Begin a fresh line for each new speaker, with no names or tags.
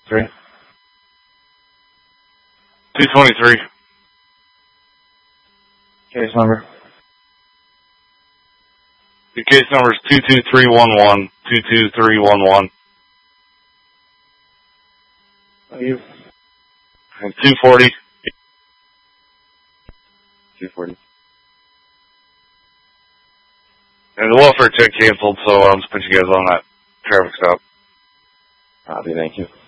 3.
223.
Case number.
The case number is 22311. 22311.
You.
And 240.
240.
And the welfare check canceled, so I'll just put you guys on that traffic stop.
Copy, thank you.